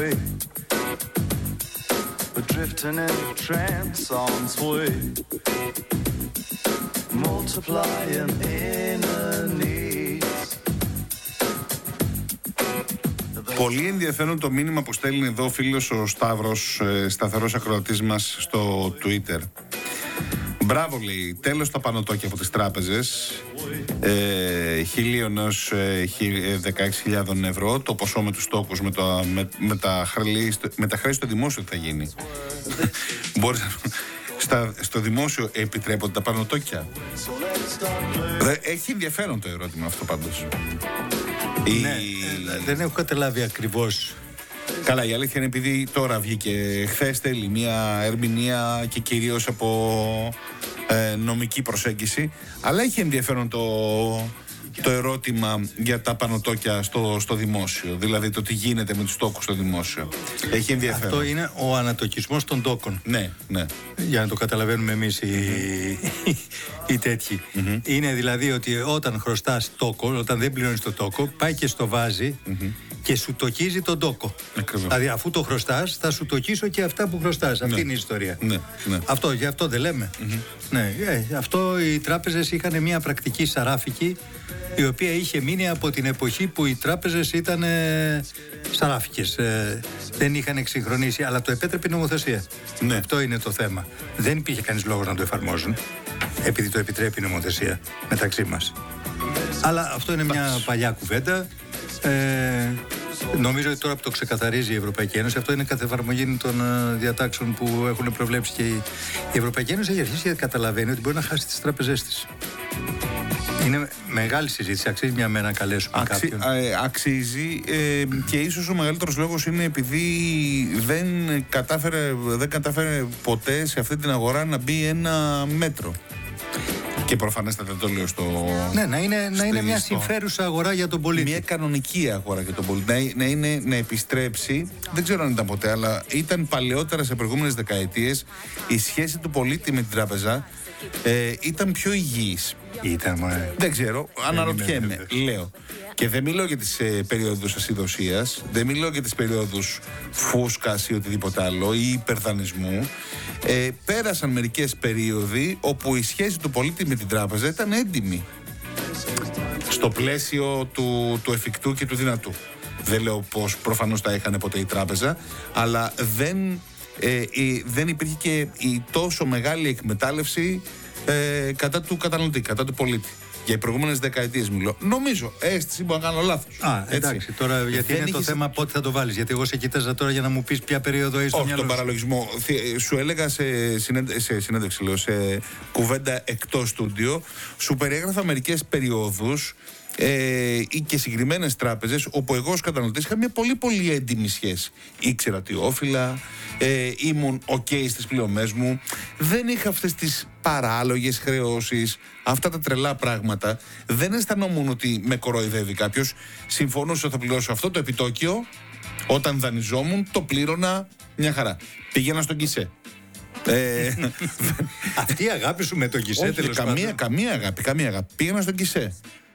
way. We're drifting in trance on sway. Multiplying inner needs. Πολύ ενδιαφέρον το μήνυμα που στέλνει εδώ ο φίλος ο Σταύρος, σταθερός ακροατής μας στο Twitter. Μπράβο, λέει, τέλος τα πανωτόκια από τις τράπεζες, 1.000 έως 16.000 ευρώ, το ποσό με τους τόκους, με τα χρέη στο δημόσιο θα γίνει. Μπορείς στο δημόσιο επιτρέπονται τα πανωτόκια? Έχει ενδιαφέρον το ερώτημα αυτό πάντως. Ναι, δεν έχω καταλάβει ακριβώς. Καλά, η αλήθεια είναι επειδή τώρα βγήκε χθες, θέλει μια ερμηνεία και κυρίως από νομική προσέγγιση, αλλά έχει ενδιαφέρον το ερώτημα για τα πανωτόκια στο δημόσιο, δηλαδή το τι γίνεται με τους τόκους στο δημόσιο. Έχει ενδιαφέρον. Αυτό είναι ο ανατοκισμός των τόκων. Ναι, ναι. Για να το καταλαβαίνουμε εμείς οι τέτοιοι. Είναι δηλαδή ότι όταν χρωστάς τόκο, όταν δεν πληρώνεις το τόκο, πάει και στο βάζει και σου τοκίζει τον τόκο. Ακριβώς. Δηλαδή αφού το χρωστάς, θα σου τοκίσω και αυτά που χρωστάς. Αυτή είναι η ιστορία. Ναι, ναι. Αυτό, γι' αυτό δεν λέμε. Ναι, αυτό οι τράπεζες είχαν μια πρακτική σαράφικη, η οποία είχε μείνει από την εποχή που οι τράπεζες ήταν σαράφικες. Δεν είχαν εξυγχρονίσει, αλλά το επέτρεπε η νομοθεσία. Ναι. Αυτό είναι το θέμα. Δεν υπήρχε κανείς λόγος να το εφαρμόζουν, επειδή το επιτρέπει η νομοθεσία μεταξύ μας. Αλλά αυτό είναι μια παλιά κουβέντα. Νομίζω ότι τώρα που το ξεκαθαρίζει η Ευρωπαϊκή Ένωση, αυτό είναι καθ' εφαρμογή των διατάξεων που έχουν προβλέψει και η Ευρωπαϊκή Ένωση, έχει αρχίσει και καταλαβαίνει ότι μπορεί να χάσει τις τράπεζές της. Είναι μεγάλη συζήτηση. Αξίζει μια μέρα να καλέσουμε κάποιον. Αξίζει και ίσως ο μεγαλύτερος λόγος είναι επειδή δεν κατάφερε ποτέ σε αυτή την αγορά να μπει ένα μέτρο. Και προφανέστατα το λέω Ναι, να είναι μια συμφέρουσα αγορά για τον πολίτη. Μια κανονική αγορά για τον πολίτη. Να επιστρέψει, δεν ξέρω αν ήταν ποτέ, αλλά ήταν παλαιότερα σε προηγούμενες δεκαετίες η σχέση του πολίτη με την τράπεζα ήταν πιο υγιής. Δεν ξέρω, αναρωτιέμαι, λέω. Και δεν μιλώ για τις περίοδους ασυδοσίας, δεν μιλώ για τις περίοδους φούσκας ή οτιδήποτε άλλο ή υπερδανισμού. Πέρασαν μερικές περίοδοι όπου η σχέση του πολίτη με την τράπεζα ήταν έντιμη στο πλαίσιο του εφικτού και του δυνατού. Δεν λέω πως προφανώς τα είχαν ποτέ η τράπεζα, αλλά δεν υπήρχε και η τόσο μεγάλη εκμετάλλευση κατά του καταναλωτή, κατά του πολίτη. Για οι προηγούμενες δεκαετίες μιλώ. Νομίζω, αίσθηση, μπορεί να κάνω λάθος. Εντάξει, τώρα γιατί δεν είναι το θέμα πότε θα το βάλεις. Γιατί εγώ σε κοιτάζα τώρα για να μου πεις ποια περίοδο είσαι στο μυαλό. Όχι, τον παραλογισμό. Σου έλεγα σε συνέντευξη, λέω, σε κουβέντα εκτός στούντιο, σου περιέγραφα μερικές περιόδους ή και συγκεκριμένες τράπεζες όπου εγώ ως καταναλωτής είχα μια πολύ πολύ έντιμη σχέση. Ήξερα τι όφυλα, ήμουν στις πληρωμές μου, δεν είχα αυτές τις παράλογες χρεώσεις, αυτά τα τρελά πράγματα. Δεν αισθανόμουν ότι με κοροϊδεύει κάποιος. Συμφωνούσα ότι θα πληρώσω αυτό το επιτόκιο. Όταν δανειζόμουν το πλήρωνα μια χαρά. Πήγαινα στον ΚΙΣΕ. Αυτή η αγάπη σου με τον ΚΙΣΕ, τέλος πάντων. Καμία αγάπη. Πήγαινα στον ΚΙΣΕ.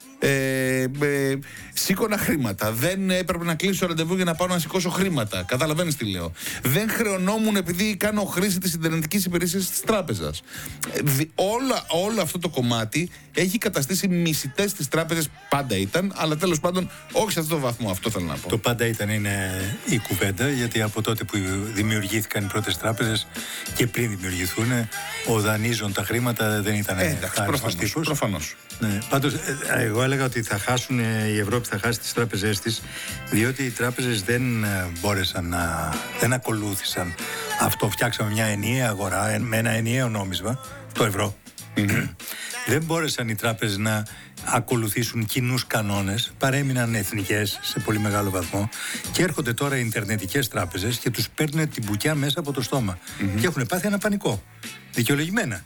Σήκωνα χρήματα. Δεν έπρεπε να κλείσω ραντεβού για να πάω να σηκώσω χρήματα. Καταλαβαίνεις τι λέω. Δεν χρεωνόμουν επειδή κάνω χρήση της ιντερνετικής υπηρεσίας της τράπεζας. Όλο αυτό το κομμάτι έχει καταστήσει μισητές τις τράπεζες. Πάντα ήταν, αλλά τέλος πάντων όχι σε αυτό το βαθμό. Αυτό θέλω να πω. Το πάντα ήταν είναι η κουβέντα, γιατί από τότε που δημιουργήθηκαν οι πρώτες τράπεζες και πριν δημιουργηθούν, ο δανείζων τα χρήματα δεν ήταν προφανώς. Ναι, πάντως εγώ έλεγα ότι η Ευρώπη θα χάσει τις τράπεζές της, διότι οι τράπεζες δεν μπόρεσαν δεν ακολούθησαν αυτό. Φτιάξαμε μια ενιαία αγορά με ένα ενιαίο νόμισμα, το ευρώ. Δεν μπόρεσαν οι τράπεζες να ακολουθήσουν κοινούς κανόνες, παρέμειναν εθνικές σε πολύ μεγάλο βαθμό και έρχονται τώρα οι ιντερνετικές τράπεζες και τους παίρνουν την μπουκιά μέσα από το στόμα και έχουν πάθει ένα πανικό, δικαιολογημένα.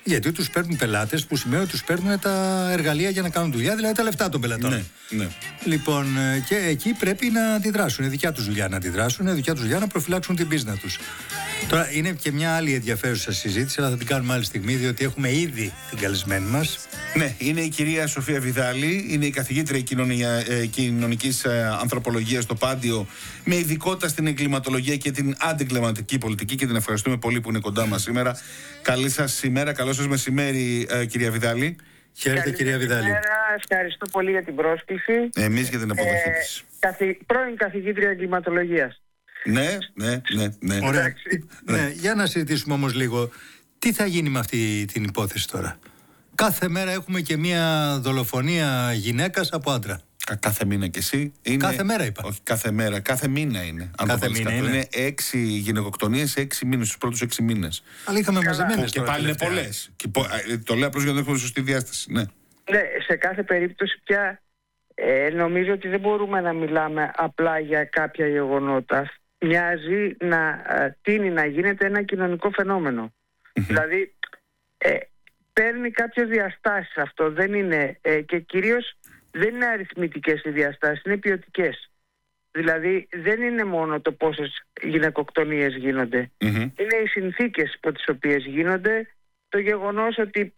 Γιατί τους παίρνουν πελάτες, που σημαίνει ότι τους παίρνουν τα εργαλεία για να κάνουν δουλειά, δηλαδή τα λεφτά των πελατών. Ναι, ναι. Λοιπόν, και εκεί πρέπει να αντιδράσουν. Είναι δικιά τους δουλειά να αντιδράσουν, είναι δικιά τους δουλειά να προφυλάξουν την business τους. Τώρα είναι και μια άλλη ενδιαφέρουσα συζήτηση, αλλά θα την κάνουμε άλλη στιγμή, διότι έχουμε ήδη την καλεσμένη μας. Ναι, είναι η κυρία Σοφία Βιδάλη, είναι η καθηγήτρια κοινωνικής ανθρωπολογίας στο Πάντιο, με ειδικότητα στην εγκληματολογία και την αντιγκληματική πολιτική, και την ευχαριστούμε πολύ που είναι κοντά μας σήμερα. Καλή σας ημέρα, καλό σας μεσημέρι, κυρία Βιδάλη. Χαίρετε, κυρία Βιδάλη. Ευχαριστώ πολύ για την πρόσκληση. Εμείς για την αποδοχή της. Πρώην καθηγήτρια εγκληματολογίας. Ναι. Ωραία. Ναι, για να συζητήσουμε όμως λίγο, τι θα γίνει με αυτή την υπόθεση τώρα. Κάθε μέρα έχουμε και μια δολοφονία γυναίκας από άντρα. Κάθε μήνα κι εσύ. Κάθε μέρα είπα. Όχι κάθε μέρα, κάθε μήνα είναι. Αν Κάθε το μήνα είναι 6 γυναικοκτονίες σε 6 μήνες, στους πρώτους 6 μήνες. Αλλά είχαμε μαζεμένες. Και πάλι είναι πολλές. Το λέω απλώς για να έχουμε σωστή διάσταση. Ναι. Ναι, σε κάθε περίπτωση πια νομίζω ότι δεν μπορούμε να μιλάμε απλά για κάποια γεγονότα. Μοιάζει να τείνει να γίνεται ένα κοινωνικό φαινόμενο. Δηλαδή παίρνει κάποιες διαστάσεις αυτό. Δεν είναι, και κυρίως δεν είναι αριθμητικές οι διαστάσεις, είναι ποιοτικές. Δηλαδή δεν είναι μόνο το πόσες γυναικοκτονίες γίνονται. Είναι οι συνθήκες υπό τις οποίες γίνονται, το γεγονός ότι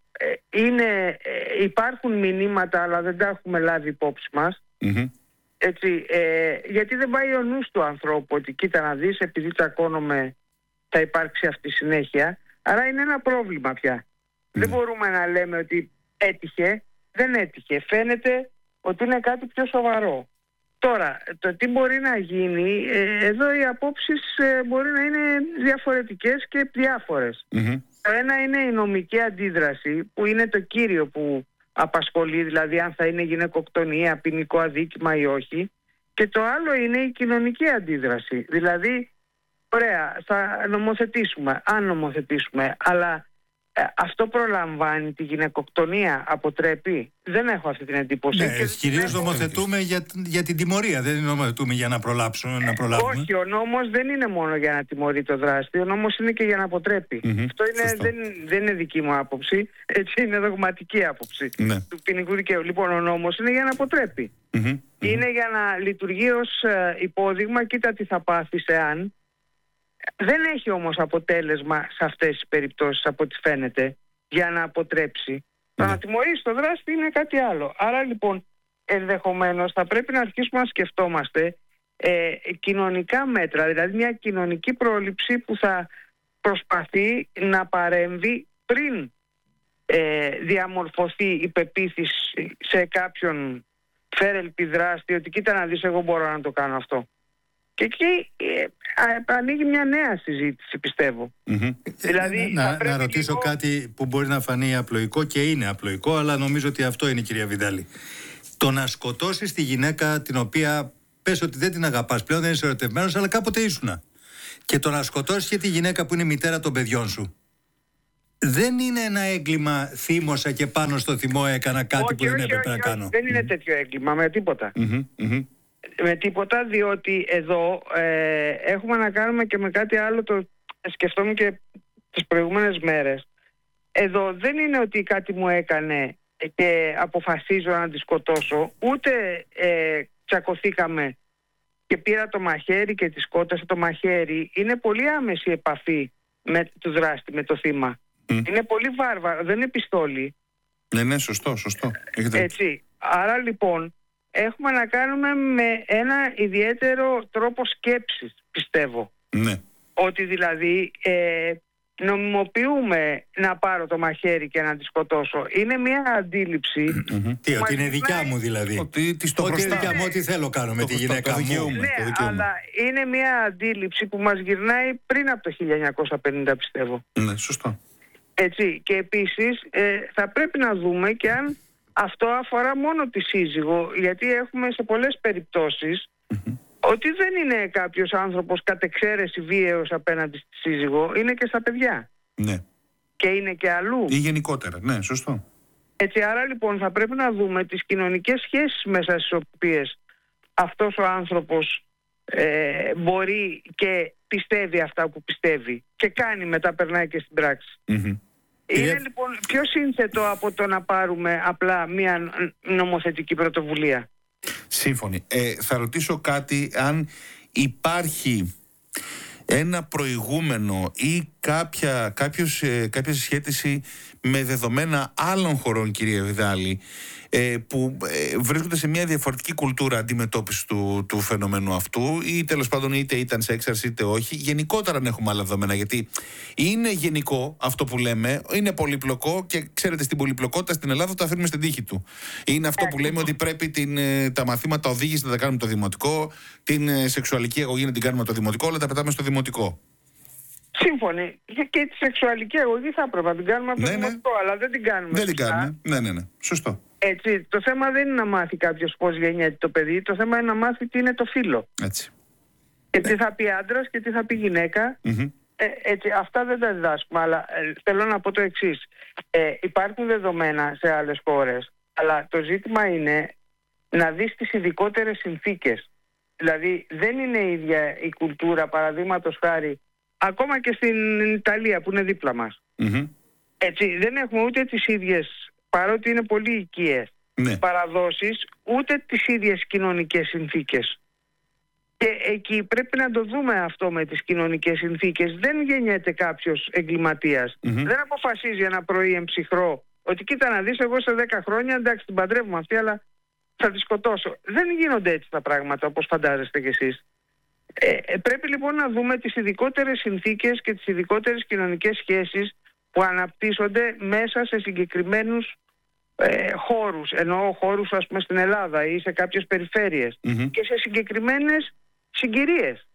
υπάρχουν μηνύματα αλλά δεν τα έχουμε λάβει υπόψη μας. Έτσι, γιατί δεν πάει ο νους του ανθρώπου ότι κοίτα να δεις, επειδή τσακώνομαι θα υπάρξει αυτή η συνέχεια. Άρα είναι ένα πρόβλημα πια. Δεν μπορούμε να λέμε ότι έτυχε, δεν έτυχε. Φαίνεται ότι είναι κάτι πιο σοβαρό. Τώρα, το τι μπορεί να γίνει, εδώ οι απόψεις μπορεί να είναι διαφορετικές και διάφορες. Το ένα είναι η νομική αντίδραση, που είναι το κύριο που απασχολεί, δηλαδή αν θα είναι γυναικοκτονία, ποινικό αδίκημα ή όχι. Και το άλλο είναι η κοινωνική αντίδραση. Δηλαδή, ωραία, θα νομοθετήσουμε, αν νομοθετήσουμε, αλλά αυτό προλαμβάνει τη γυναικοκτονία, αποτρέπει? Δεν έχω αυτή την εντύπωση. Ναι, κυρίως νομοθετούμε για την τιμωρία, δεν νομοθετούμε για να προλάβουμε. Όχι, ο νόμος δεν είναι μόνο για να τιμωρεί το δράστη, ο νόμος είναι και για να αποτρέπει. Αυτό δεν είναι δική μου άποψη, έτσι είναι δογματική άποψη του ποινικού δικαίου. Λοιπόν, ο νόμος είναι για να αποτρέπει. Είναι για να λειτουργεί ως υπόδειγμα, κοίτα τι θα πάθεις εάν. Δεν έχει όμως αποτέλεσμα σε αυτές τις περιπτώσεις, από ό,τι φαίνεται, για να αποτρέψει. Το να τιμωρήσει το δράστη είναι κάτι άλλο. Άρα λοιπόν ενδεχομένως θα πρέπει να αρχίσουμε να σκεφτόμαστε κοινωνικά μέτρα, δηλαδή μια κοινωνική πρόληψη που θα προσπαθεί να παρέμβει πριν διαμορφωθεί η πεποίθηση σε κάποιον φέρελπη δράστη ότι κοίτα να δεις, εγώ μπορώ να το κάνω αυτό. Και εκεί ανοίγει μια νέα συζήτηση, πιστεύω. Δηλαδή, να ρωτήσω κάτι που μπορεί να φανεί απλοϊκό και είναι απλοϊκό, αλλά νομίζω ότι αυτό είναι, κυρία Βιδάλη. Το να σκοτώσεις τη γυναίκα την οποία πες ότι δεν την αγαπάς πλέον, δεν είσαι ερωτευμένος, αλλά κάποτε ήσουνα. Και το να σκοτώσεις και τη γυναίκα που είναι μητέρα των παιδιών σου. Δεν είναι ένα έγκλημα, θύμωσα και πάνω στο θυμό έκανα κάτι που δεν έπρεπε να κάνω. Δεν είναι τέτοιο έγκλημα με τίποτα. Με τίποτα, διότι εδώ έχουμε να κάνουμε και με κάτι άλλο, το σκεφτόμουν και τις προηγούμενες μέρες. Εδώ δεν είναι ότι κάτι μου έκανε και αποφασίζω να τη σκοτώσω, ούτε τσακωθήκαμε και πήρα το μαχαίρι και τη σκότωσα το μαχαίρι. Είναι πολύ άμεση επαφή με του δράστη, με το θύμα. Είναι πολύ βάρβαρο, δεν είναι πιστόλι. Ναι, σωστό. Έτσι. Άρα λοιπόν έχουμε να κάνουμε με ένα ιδιαίτερο τρόπο σκέψης, πιστεύω. Ναι. Ότι δηλαδή νομιμοποιούμε να πάρω το μαχαίρι και να τη σκοτώσω. Είναι μια αντίληψη. Τι, ότι είναι δικιά μου δηλαδή. Ότι της το δικιά μου, ό,τι θέλω κάνω με τη γυναίκα μου. Ναι, αλλά είναι μια αντίληψη που μας γυρνάει πριν από το 1950, πιστεύω. Ναι, σωστό. Έτσι. Και επίσης θα πρέπει να δούμε και αν αυτό αφορά μόνο τη σύζυγο, γιατί έχουμε σε πολλές περιπτώσεις ότι δεν είναι κάποιος άνθρωπος κατ' εξαίρεση βίαιος απέναντι στη σύζυγο, είναι και στα παιδιά. Ναι. Και είναι και αλλού. Ή γενικότερα, ναι, σωστό. Έτσι, άρα λοιπόν θα πρέπει να δούμε τις κοινωνικές σχέσεις μέσα στις οποίες αυτός ο άνθρωπος μπορεί και πιστεύει αυτά που πιστεύει και κάνει, μετά περνάει και στην πράξη. Είναι λοιπόν πιο σύνθετο από το να πάρουμε απλά μια νομοθετική πρωτοβουλία. Σύμφωνοι. Θα ρωτήσω κάτι, αν υπάρχει ένα προηγούμενο ή κάποια συσχέτιση με δεδομένα άλλων χωρών, κύριε Βιδάλη, που βρίσκονται σε μια διαφορετική κουλτούρα αντιμετώπιση του φαινομένου αυτού, ή τέλος πάντων είτε ήταν σε έξαρση είτε όχι. Γενικότερα αν έχουμε άλλα δεδομένα, γιατί είναι γενικό αυτό που λέμε, είναι πολύπλοκο και ξέρετε, στην πολυπλοκότητα στην Ελλάδα το αφήνουμε στην τύχη του. Είναι αυτό που λέμε ότι πρέπει τα μαθήματα οδήγηση να τα κάνουμε το δημοτικό, την σεξουαλική αγωγή να την κάνουμε το δημοτικό, όλα τα πετάμε στο δημοτικό. Σύμφωνοι. Και τη σεξουαλική αγωγή θα έπρεπε να την κάνουμε από το δημοτικό, αλλά δεν την κάνουμε. Δεν την κάνουμε. Ναι. Σωστό. Έτσι, το θέμα δεν είναι να μάθει κάποιος πώς γεννιέται το παιδί, το θέμα είναι να μάθει τι είναι το φύλο. Έτσι. Και τι θα πει άντρας και τι θα πει γυναίκα. Έτσι, αυτά δεν τα διδάσκουμε, αλλά θέλω να πω το εξής. Υπάρχουν δεδομένα σε άλλες χώρες, αλλά το ζήτημα είναι να δεις τις ειδικότερες συνθήκες. Δηλαδή δεν είναι η ίδια η κουλτούρα, παραδείγματος χάρη, ακόμα και στην Ιταλία που είναι δίπλα μας. Έτσι, δεν έχουμε ούτε τις ίδιες, παρότι είναι πολύ οικίες, παραδόσεις, ούτε τις ίδιες κοινωνικές συνθήκες. Και εκεί πρέπει να το δούμε αυτό με τις κοινωνικές συνθήκες. Δεν γεννιέται κάποιος εγκληματίας. Δεν αποφασίζει ένα πρωί εμψυχρό ότι κοίτα να δεις, εγώ σε 10 χρόνια εντάξει την παντρεύουμε αυτή, αλλά θα τη σκοτώσω. Δεν γίνονται έτσι τα πράγματα όπως φαντάζεστε κι εσείς. Πρέπει λοιπόν να δούμε τις ειδικότερες συνθήκες και τις ειδικότερες κοινωνικές σχέσεις που αναπτύσσονται μέσα σε συγκεκριμένους χώρους. Εννοώ χώρους, ας πούμε, στην Ελλάδα ή σε κάποιες περιφέρειες και σε συγκεκριμένες συγκυρίες.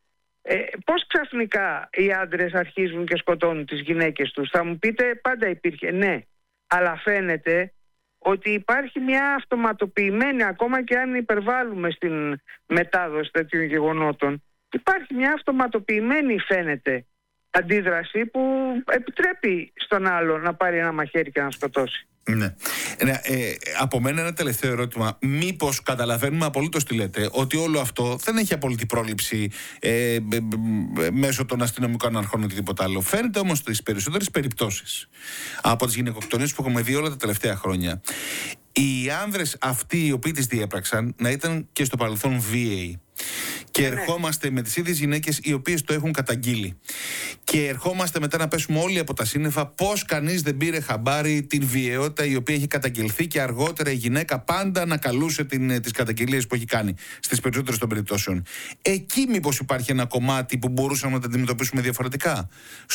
Πώς ξαφνικά οι άντρες αρχίζουν και σκοτώνουν τις γυναίκες τους? Θα μου πείτε, πάντα υπήρχε. Ναι, αλλά φαίνεται ότι υπάρχει μια αυτοματοποιημένη, ακόμα και αν υπερβάλλουμε στην μετάδοση τέτοιων γεγονότων, υπάρχει μια αυτοματοποιημένη, φαίνεται, αντίδραση που επιτρέπει στον άλλο να πάρει ένα μαχαίρι και να σκοτώσει. Ναι. Από μένα ένα τελευταίο ερώτημα. Μήπως καταλαβαίνουμε απολύτως τι λέτε, ότι όλο αυτό δεν έχει απόλυτη πρόληψη μέσω των αστυνομικών αρχών ή οτιδήποτε άλλο? Φαίνεται όμως στις περισσότερες περιπτώσεις από τις γυναικοκτονίες που έχουμε δει όλα τα τελευταία χρόνια, οι άνδρες αυτοί οι οποίοι τις διέπραξαν να ήταν και στο παρελθόν βίαιοι. Και ερχόμαστε με τις ίδιες γυναίκες οι οποίες το έχουν καταγγείλει. Και ερχόμαστε μετά να πέσουμε όλοι από τα σύννεφα πώς κανείς δεν πήρε χαμπάρι την βιαιότητα η οποία έχει καταγγελθεί, και αργότερα η γυναίκα πάντα ανακαλούσε τις καταγγελίες που έχει κάνει στις περισσότερες των περιπτώσεων. Εκεί μήπως υπάρχει ένα κομμάτι που μπορούσαμε να τα αντιμετωπίσουμε διαφορετικά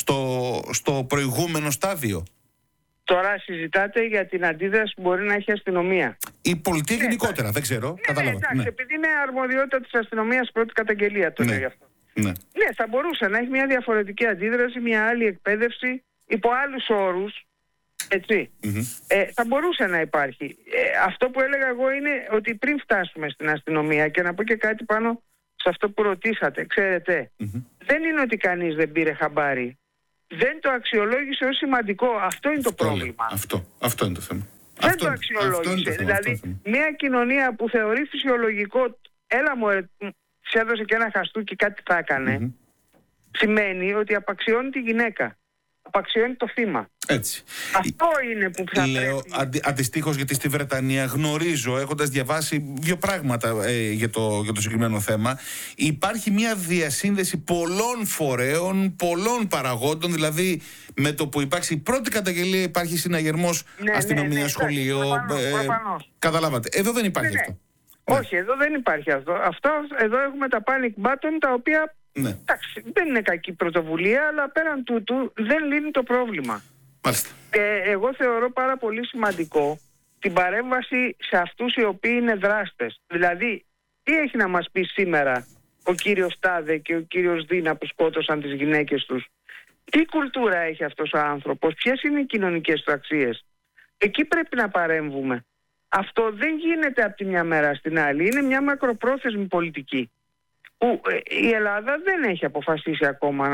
στο προηγούμενο στάδιο? Τώρα συζητάτε για την αντίδραση που μπορεί να έχει η αστυνομία. Η πολιτεία γενικότερα, δεν ξέρω. Εντάξει, επειδή είναι αρμοδιότητα της αστυνομίας πρώτη καταγγελία, το λέει αυτό. Ναι, θα μπορούσε να έχει μια διαφορετική αντίδραση, μια άλλη εκπαίδευση, υπό άλλους όρους. Έτσι. Θα μπορούσε να υπάρχει. Αυτό που έλεγα εγώ είναι ότι πριν φτάσουμε στην αστυνομία, και να πω και κάτι πάνω σε αυτό που ρωτήσατε, ξέρετε, δεν είναι ότι κανείς δεν πήρε χαμπάρι. Δεν το αξιολόγησε ως σημαντικό. Αυτό είναι το πρόβλημα. Αυτό είναι το θέμα. Δεν το αξιολόγησε. Δηλαδή, μια κοινωνία που θεωρεί φυσιολογικό, έλα μου, της έδωσε και ένα χαστούκι, κάτι θα έκανε, σημαίνει ότι απαξιώνει τη γυναίκα. Απαξιώνει το θύμα. Έτσι. Αυτό είναι που θα λέω αντιστοίχως, γιατί στη Βρετανία γνωρίζω, έχοντας διαβάσει δύο πράγματα για το συγκεκριμένο θέμα, υπάρχει μια διασύνδεση πολλών φορέων, πολλών παραγόντων. Δηλαδή με το που υπάρξει η πρώτη καταγγελία υπάρχει συναγερμός, αστυνομία, σχολείο. Προφανώς. Καταλάβατε. Εδώ δεν υπάρχει αυτό. Όχι, εδώ δεν υπάρχει αυτό. Εδώ έχουμε τα panic button, τα οποία εντάξει, δεν είναι κακή πρωτοβουλία, αλλά πέραν τούτου δεν λύνει το πρόβλημα. Μάλιστα. Εγώ θεωρώ πάρα πολύ σημαντικό την παρέμβαση σε αυτούς οι οποίοι είναι δράστες. Δηλαδή, τι έχει να μας πει σήμερα ο κύριος Τάδε και ο κύριος Δίνα που σκότωσαν τις γυναίκες τους? Τι κουλτούρα έχει αυτός ο άνθρωπος? Ποιες είναι οι κοινωνικές του αξίες? Εκεί πρέπει να παρέμβουμε. Αυτό δεν γίνεται από τη μια μέρα στην άλλη. Είναι μια μακροπρόθεσμη πολιτική που η Ελλάδα δεν έχει αποφασίσει ακόμα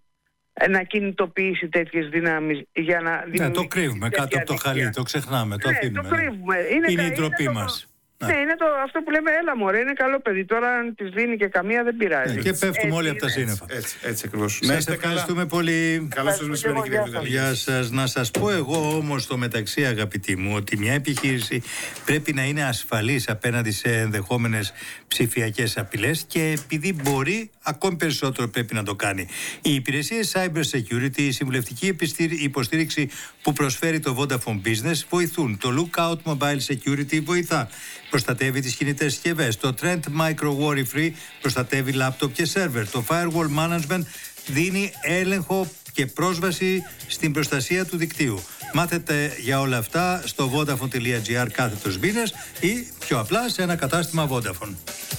να κινητοποιήσει τέτοιες δυνάμεις για να δημιουργήσει. Το κρύβουμε κάτω από το χαλί, το ξεχνάμε, το αφήνουμε. Το κρύβουμε. Είναι η ντροπή μας. Ναι, είναι αυτό που λέμε, έλα μωρέ, είναι καλό παιδί. Τώρα αν της δίνει και καμία δεν πειράζει. Και πέφτουμε όλοι από τα σύννεφα. Έτσι ακριβώς. Σας ευχαριστούμε πολύ. Καλώς σας μεσημέρι, κύριε Βιταλίδη. Γεια σας. Να σας πω εγώ όμως στο μεταξύ, αγαπητοί μου, ότι μια επιχείρηση πρέπει να είναι ασφαλής απέναντι σε ενδεχόμενες ψηφιακές απειλές και επειδή μπορεί, ακόμη περισσότερο πρέπει να το κάνει. Οι υπηρεσίες Cyber Security, η συμβουλευτική υποστήριξη που προσφέρει το Vodafone Business βοηθούν. Το Lookout Mobile Security βοηθά. Προστατεύει τις κινητές συσκευές. Το Trend Micro Worry Free προστατεύει λάπτοπ και σερβερ. Το Firewall Management δίνει έλεγχο και πρόσβαση στην προστασία του δικτύου. Μάθετε για όλα αυτά στο vodafone.gr/business ή πιο απλά σε ένα κατάστημα Vodafone.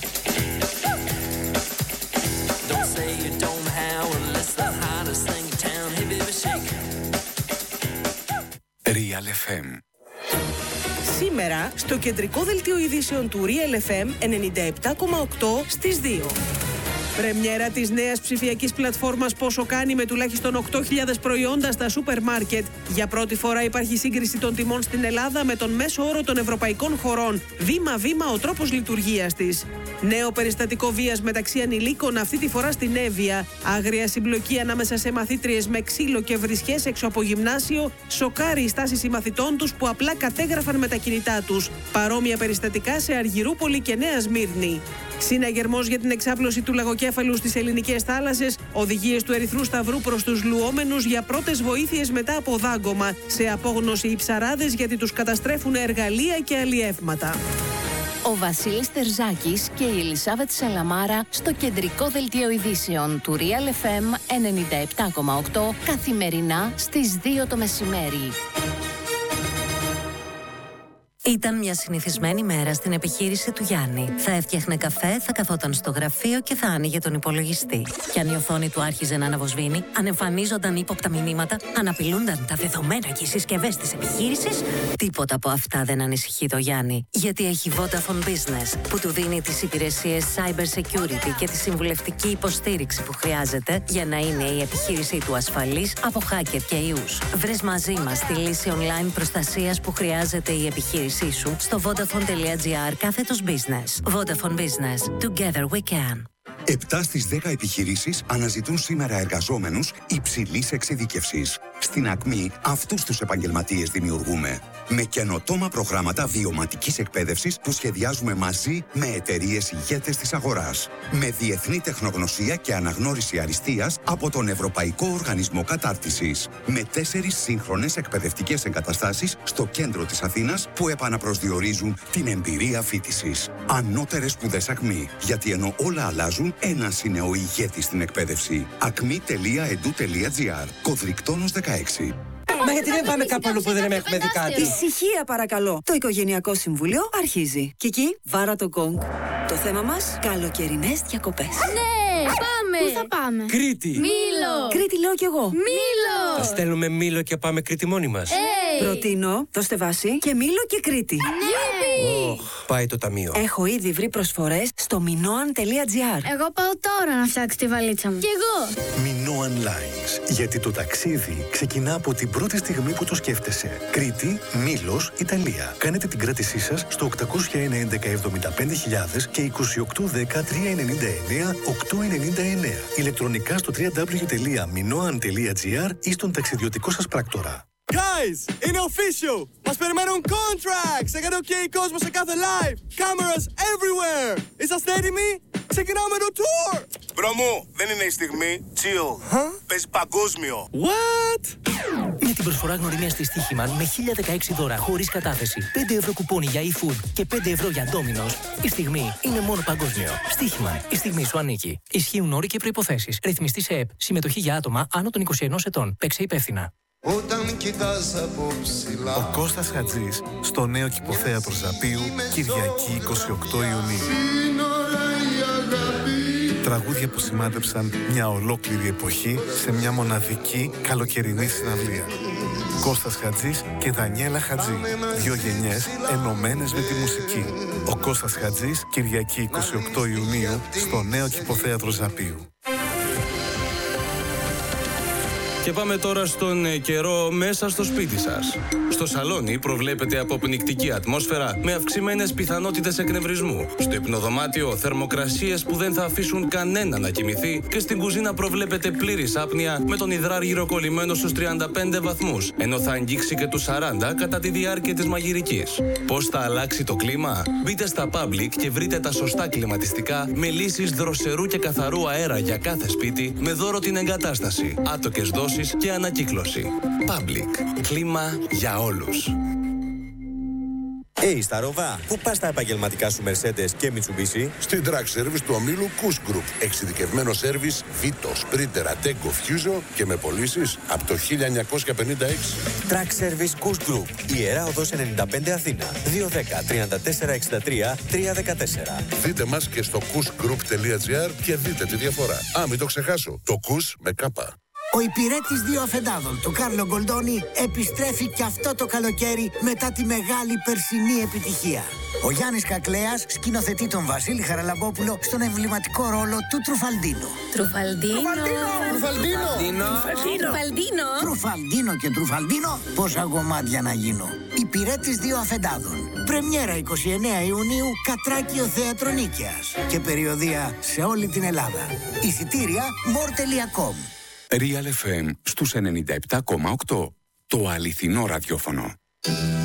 Real FM. Σήμερα στο κεντρικό δελτίο ειδήσεων του Real FM 97,8 στις 2. Πρεμιέρα της νέας ψηφιακής πλατφόρμας Πόσο κάνει με τουλάχιστον 8.000 προϊόντα στα σούπερ μάρκετ. Για πρώτη φορά υπάρχει σύγκριση των τιμών στην Ελλάδα με τον μέσο όρο των ευρωπαϊκών χωρών. Βήμα-βήμα ο τρόπος λειτουργίας της. Νέο περιστατικό βίας μεταξύ ανηλίκων, αυτή τη φορά στην Εύβοια. Άγρια συμπλοκή ανάμεσα σε μαθήτριες με ξύλο και βρισχές έξω από γυμνάσιο. Σοκάρει η στάση συμμαθητών τους που απλά κατέγραφαν με τα κινητά τους. Παρόμοια περιστατικά σε Αργυρούπολη και Νέα Σμύρνη. Συναγερμός για την εξάπλωση του λαγοκέφαλου στις ελληνικές θάλασσες. Οδηγίες του Ερυθρού Σταυρού προς τους λουόμενους για πρώτες βοήθειες μετά από δάγκωμα. Σε απόγνωση οι ψαράδες γιατί τους καταστρέφουν εργαλεία και αλλιεύματα. Ο Βασίλης Τερζάκης και η Ελισάβετ Σαλαμάρα στο κεντρικό δελτίο ειδήσεων του Real FM 97,8 καθημερινά στις 2 το μεσημέρι. Ήταν μια συνηθισμένη μέρα στην επιχείρηση του Γιάννη. Θα έφτιαχνε καφέ, θα καθόταν στο γραφείο και θα άνοιγε τον υπολογιστή. Κι αν η οθόνη του άρχιζε να αναβοσβήνει, αν εμφανίζονταν ύποπτα μηνύματα, αν απειλούνταν τα δεδομένα και οι συσκευές της επιχείρησης, τίποτα από αυτά δεν ανησυχεί το Γιάννη. Γιατί έχει Vodafone Business, που του δίνει τις υπηρεσίες Cyber Security και τη συμβουλευτική υποστήριξη που χρειάζεται για να είναι η επιχείρησή του ασφαλής από hacker και ιούς. Βρες μαζί μας τη λύση online προστασίας που χρειάζεται η επιχείρηση σου στο vodafone.gr/business. Vodafone Business. Together we can. 7 στις 10 επιχειρήσεις αναζητούν σήμερα εργαζόμενους υψηλής εξειδίκευσης. Στην Ακμή αυτούς τους επαγγελματίες δημιουργούμε. Με καινοτόμα προγράμματα βιωματικής εκπαίδευσης που σχεδιάζουμε μαζί με εταιρείες ηγέτες της αγοράς. Με διεθνή τεχνογνωσία και αναγνώριση αριστείας από τον Ευρωπαϊκό Οργανισμό Κατάρτισης. Με 4 σύγχρονες εκπαιδευτικές εγκαταστάσεις στο κέντρο της Αθήνας που επαναπροσδιορίζουν την εμπειρία φοιτησης. Ανώτερες σπουδές Ακμή. Γιατί ενώ όλα αλλάζουν, ένας είναι ο ηγέτης στην εκπαίδευση. acmi.edu.gr. Κωδρικτόνος 16. Μα γιατί δεν πάμε κάπου αλλού που δεν έχουμε δει κάτι? Ησυχία παρακαλώ. Το Οικογενειακό Συμβούλιο αρχίζει. Κική, βάρα το γκονγκ. Το θέμα μας, καλοκαιρινές διακοπές. Ναι, πάμε! Πού θα πάμε? Κρήτη! Μήλο! Κρήτη λέω κι εγώ. Μήλο! Θα στέλνουμε Μήλο και πάμε Κρήτη μόνοι μας. Προτείνω, δώστε βάση και Μήλο και Κρήτη. Ναι! Πάει το ταμείο. Έχω ήδη βρει προσφορές στο minoan.gr. Εγώ πάω τώρα να φτιάξω τη βαλίτσα μου. Κι εγώ! Minoan Lines. Γιατί το ταξίδι ξεκινά από την πρώτη στιγμή που το σκέφτεσαι. Κρήτη, Μήλος, Ιταλία. Κάνετε την κράτησή σας στο 811-75.000 και 2810-399-899. Ηλεκτρονικά στο www.minoan.gr ή στον ταξιδιωτικό σας πράκτορα. Guys, είναι official! Μας περιμένουν contracts! Έκανε OK κόσμο σε κάθε live! Cameras everywhere! Είσαστε έτοιμοι? Ξεκινάμε το tour! Μπρο μου, δεν είναι η στιγμή. Chill. Παίζει παγκόσμιο. What? Με την προσφορά γνωριμίας στη Στοίχημαν με 1016 δώρα χωρίς κατάθεση, 5 ευρώ κουπόνι για e-food και 5 ευρώ για Domino's, η στιγμή είναι μόνο παγκόσμιο. Στοίχημαν, η στιγμή σου ανήκει. Ισχύουν όροι και προϋποθέσεις. Ρυθμιστή σε ΕΠ. Συμμετοχή για άτομα άνω των 21 ετών. Παίξε υπεύθυνα. Όταν κοιτάς από ψηλά. Ο Κώστας Χατζής στο νέο Κηποθέατρο Ζαπίου, Κυριακή 28 Ιουνίου. Τραγούδια που σημάδεψαν μια ολόκληρη εποχή σε μια μοναδική καλοκαιρινή συναυλία. Κώστας Χατζής και Δανιέλα Χατζή. 2 γενιές ενωμένες με τη μουσική. Ο Κώστας Χατζής, Κυριακή 28 Ιουνίου στο νέο Κηποθέατρο Ζαπίου. Και πάμε τώρα στον καιρό μέσα στο σπίτι σας. Στο σαλόνι προβλέπεται αποπνικτική ατμόσφαιρα με αυξημένες πιθανότητες εκνευρισμού. Στο υπνοδωμάτιο θερμοκρασίες που δεν θα αφήσουν κανένα να κοιμηθεί και στην κουζίνα προβλέπεται πλήρης άπνοια με τον υδράργυρο κολλημένο στους 35 βαθμούς, ενώ θα αγγίξει και τους 40 κατά τη διάρκεια της μαγειρικής. Πώς θα αλλάξει το κλίμα? Μπείτε στα Public και βρείτε τα σωστά κλιματιστικά με λύσεις δροσερού και καθαρού αέρα για κάθε σπίτι με δώρο την εγκατάσταση, άτοκες δόσεις και ανακύκλωση. Public. Κλίμα για όλους. Σταρόβα, πού πας τα επαγγελματικά σου Mercedes και Mitsubishi? Στην Track Service του ομίλου Kuss Group. Εξειδικευμένο σέρβις Vito, Sprinter, Ateco, Fuso και με πωλήσεις από το 1956. Track Service Kuss Group. Ιερά Οδός 95 Αθήνα. 210 34 63 314. Δείτε μας και στο kussgroup.gr και δείτε τη διαφορά. Μην το ξεχάσω. Το Kuss με κάπα. Ο υπηρέτης δύο αφεντάδων, του Κάρλο Γκολντόνι, επιστρέφει και αυτό το καλοκαίρι μετά τη μεγάλη περσινή επιτυχία. Ο Γιάννης Κακλέας σκηνοθετεί τον Βασίλη Χαραλαμπόπουλο στον εμβληματικό ρόλο του Τρουφαλντίνο. Τρουφαλντίνο και Τρουφαλντίνο, πόσα γομάτια να γίνω. Υπηρέτης δύο αφεντάδων. Πρεμιέρα 29 Ιουνίου, Κατράκιο Θέατρο Νίκαιας. Και περιοδεία σε όλη την Ελλάδα. Εισιτήρια more.com. Real FM στους 97,8. Το αληθινό ραδιόφωνο.